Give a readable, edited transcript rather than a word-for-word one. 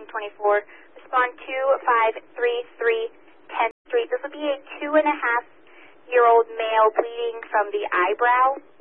1024. Respond 2533 10th Street. This will be a 2.5-year-old male bleeding from the eyebrow.